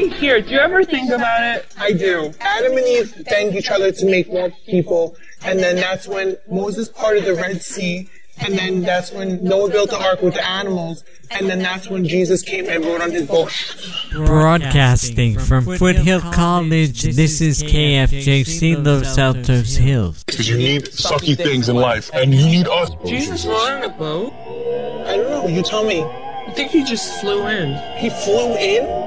here, do you ever think about it? I do. Adam and Eve banged each other to make more people, and then that's when Moses parted the Red Sea, and then that's when Noah built the ark with the animals, and then that's when Jesus came and rode on his boat. Broadcasting from Foothill College, this is KFJC Los Altos Hills. Because you need sucky things in life, and you need us. Jesus rode on a boat? I don't know, you tell me. I think he just flew in. He flew in?